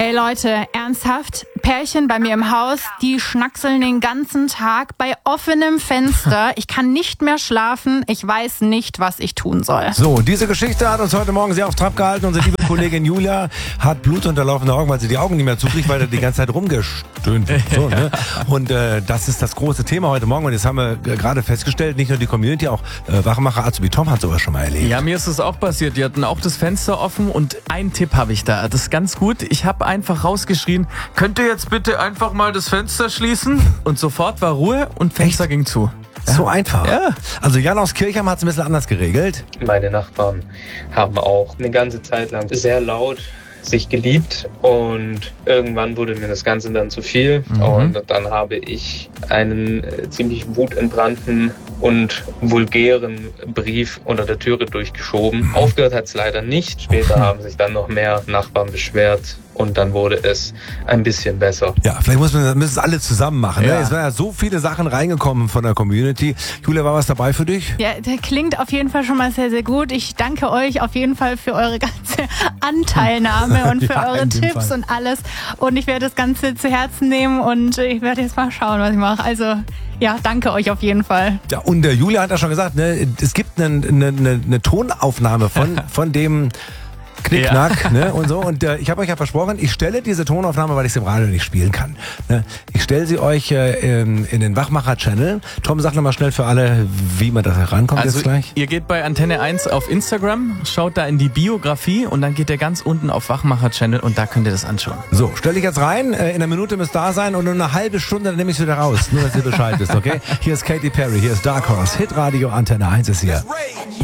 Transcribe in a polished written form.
Ey Leute, ernsthaft? Pärchen bei mir im Haus, die schnackseln den ganzen Tag bei offenem Fenster. Ich kann nicht mehr schlafen. Ich weiß nicht, was ich tun soll. So, diese Geschichte hat uns heute Morgen sehr auf Trab gehalten. Unsere liebe Kollegin Julia hat blutunterlaufene Augen, weil sie die Augen nicht mehr zukriegt, weil er die ganze Zeit rumgestöhnt wird. So, ne? Und das ist das große Thema heute Morgen. Und jetzt haben wir gerade festgestellt, nicht nur die Community, auch Wachmacher Azubi Tom hat sowas schon mal erlebt. Ja, mir ist es auch passiert. Die hatten auch das Fenster offen und einen Tipp habe ich da. Das ist ganz gut. Ich habe einfach rausgeschrien, könnt ihr jetzt bitte einfach mal das Fenster schließen? Und sofort war Ruhe und Fenster ging zu. So einfach. Ja. Also Jan aus Kirchheim hat es ein bisschen anders geregelt. Meine Nachbarn haben auch eine ganze Zeit lang sehr laut sich geliebt und irgendwann wurde mir das Ganze dann zu viel und dann habe ich einen ziemlich wutentbrannten und vulgären Brief unter der Türe durchgeschoben. Aufgehört hat es leider nicht. Später haben sich dann noch mehr Nachbarn beschwert und dann wurde es ein bisschen besser. Ja, vielleicht müssen es alle zusammen machen. Ja. Ne? Es waren ja so viele Sachen reingekommen von der Community. Julia, war was dabei für dich? Ja, der klingt auf jeden Fall schon mal sehr, sehr gut. Ich danke euch auf jeden Fall für eure ganze Anteilnahme und für Ja, eure in dem Tipps Fall. und alles. Und ich werde das Ganze zu Herzen nehmen und ich werde jetzt mal schauen, was ich mache. Also ja, danke euch auf jeden Fall. Ja, und der Julia hat ja schon gesagt, ne, es gibt eine Tonaufnahme von dem Knickknack, ne, und so. Und ich habe euch ja versprochen, ich stelle diese Tonaufnahme, weil ich sie im Radio nicht spielen kann. Ne? Ich stelle sie euch in den Wachmacher-Channel. Tom, sag nochmal schnell für alle, wie man da rankommt Also jetzt gleich. ihr geht bei Antenne 1 auf Instagram, schaut da in die Biografie und dann geht ihr ganz unten auf Wachmacher-Channel und da könnt ihr das anschauen. So, stelle ich jetzt rein. In einer Minute müsst da sein und in einer halben Stunde dann nehme ich es wieder raus. Nur, dass ihr Bescheid wisst, okay? Hier ist Katy Perry, hier ist Dark Horse. Hitradio Antenne 1 ist hier.